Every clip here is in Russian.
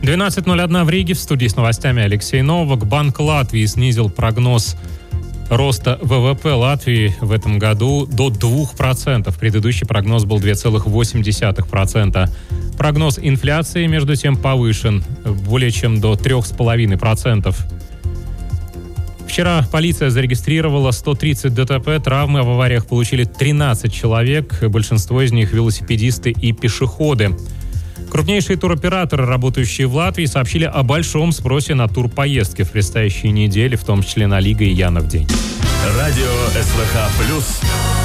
12:01 в Риге. В студии с новостями Алексей Новак. Банк Латвии снизил прогноз роста ВВП Латвии в этом году до 2%. Предыдущий прогноз был 2,8%. Прогноз инфляции, между тем, повышен более чем до 3,5%. Вчера полиция зарегистрировала 130 ДТП. Травмы в авариях получили 13 человек. Большинство из них велосипедисты и пешеходы. Крупнейшие туроператоры, работающие в Латвии, сообщили о большом спросе на турпоездки в предстоящие недели, в том числе на Лига и Янов день. Радио СВХ+.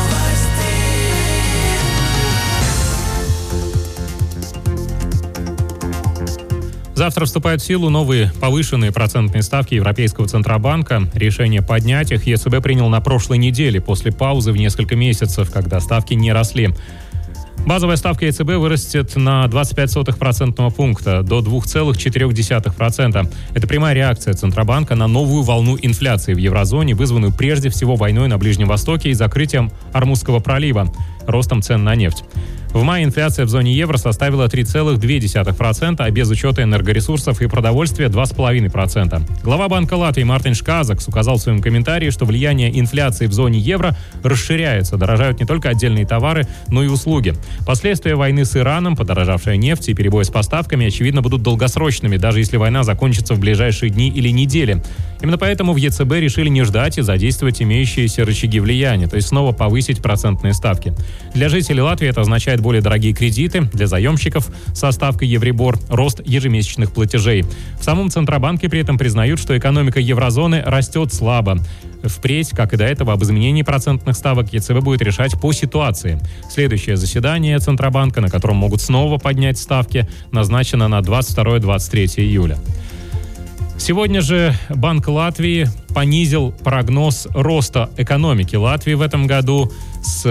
Завтра вступают в силу новые повышенные процентные ставки Европейского Центробанка. Решение поднять их ЕЦБ принял на прошлой неделе, после паузы в несколько месяцев, когда ставки не росли. Базовая ставка ЕЦБ вырастет на 0,25 процентного пункта до 2,4%. Это прямая реакция Центробанка на новую волну инфляции в еврозоне, вызванную прежде всего войной на Ближнем Востоке и закрытием Ормузского пролива, ростом цен на нефть. В мае инфляция в зоне евро составила 3,2%, а без учета энергоресурсов и продовольствия 2,5%. Глава Банка Латвии Мартин Шказакс указал в своем комментарии, что влияние инфляции в зоне евро расширяется. Дорожают не только отдельные товары, но и услуги. Последствия войны с Ираном, подорожавшая нефть и перебои с поставками, очевидно, будут долгосрочными, даже если война закончится в ближайшие дни или недели. Именно поэтому в ЕЦБ решили не ждать и задействовать имеющиеся рычаги влияния, то есть снова повысить процентные ставки. Для жителей Латвии это означает более дорогие кредиты, для заемщиков со ставкой Еврибор рост ежемесячных платежей. В самом Центробанке при этом признают, что экономика еврозоны растет слабо. Впредь, как и до этого, об изменении процентных ставок ЕЦБ будет решать по ситуации. Следующее заседание Центробанка, на котором могут снова поднять ставки, назначено на 22-23 июля. Сегодня же Банк Латвии понизил прогноз роста экономики Латвии в этом году с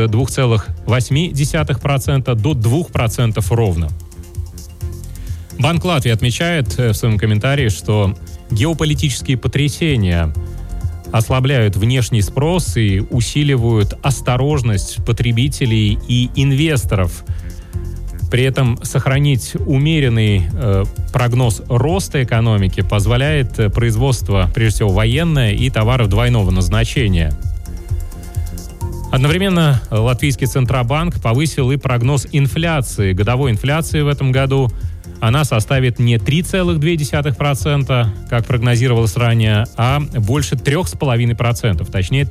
2,8% до 2% ровно. Банк Латвии отмечает в своем комментарии, что геополитические потрясения ослабляют внешний спрос и усиливают осторожность потребителей и инвесторов. При этом сохранить умеренный прогноз роста экономики позволяет производство, прежде всего, военное и товаров двойного назначения. Одновременно латвийский Центробанк повысил и прогноз инфляции. Годовой инфляции в этом году она составит не 3,2%, как прогнозировалось ранее, а больше 3,5%, точнее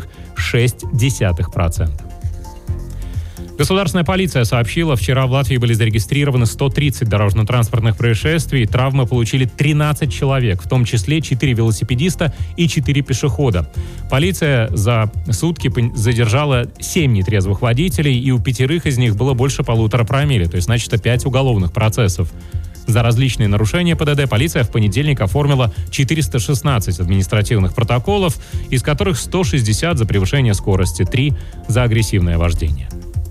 3,6%. Государственная полиция сообщила, вчера в Латвии были зарегистрированы 130 дорожно-транспортных происшествий, травмы получили 13 человек, в том числе 4 велосипедиста и 4 пешехода. Полиция за сутки задержала 7 нетрезвых водителей, и у 5 из них было больше 1,5 промилле, то есть, значит, 5 уголовных процессов. За различные нарушения ПДД полиция в понедельник оформила 416 административных протоколов, из которых 160 за превышение скорости, 3 за агрессивное вождение.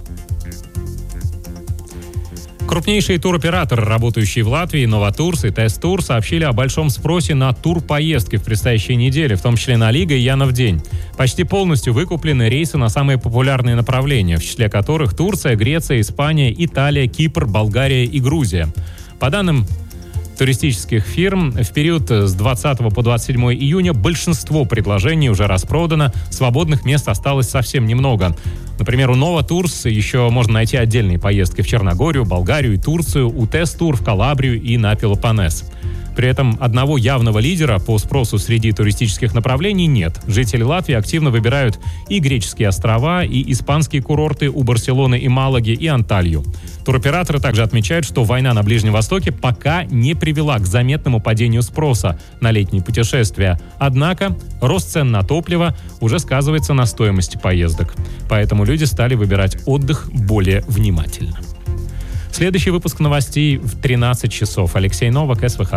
Крупнейшие туроператоры, работающие в Латвии, Новатурс и Тест-Тур, сообщили о большом спросе на турпоездки в предстоящей неделе, в том числе на Лига и Янов день. Почти полностью выкуплены рейсы на самые популярные направления, в числе которых Турция, Греция, Испания, Италия, Кипр, Болгария и Грузия. По данным туристических фирм, в период с 20 по 27 июня большинство предложений уже распродано, свободных мест осталось совсем немного. Например, у Новатурс еще можно найти отдельные поездки в Черногорию, Болгарию и Турцию, у Тест-Тур в Калабрию и на Пелопоннес. При этом одного явного лидера по спросу среди туристических направлений нет. Жители Латвии активно выбирают и греческие острова, и испанские курорты у Барселоны и Малаги, и Анталью. Туроператоры также отмечают, что война на Ближнем Востоке пока не привела к заметному падению спроса на летние путешествия. Однако рост цен на топливо уже сказывается на стоимости поездок. Поэтому люди стали выбирать отдых более внимательно. Следующий выпуск новостей в 13 часов. Алексей Новак, СВХ+.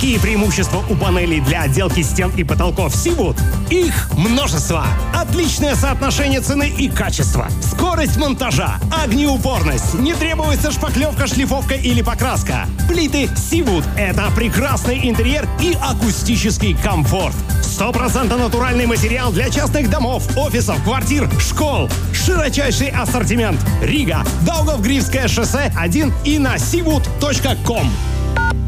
Какие преимущества у панелей для отделки стен и потолков Seawood? Их множество. Отличное соотношение цены и качества. Скорость монтажа, огнеупорность, не требуется шпаклевка, шлифовка или покраска. Плиты Seawood — это прекрасный интерьер и акустический комфорт. 100% натуральный материал для частных домов, офисов, квартир, школ. Широчайший ассортимент. Рига, Даугавгривское шоссе 1 и на seawood.com.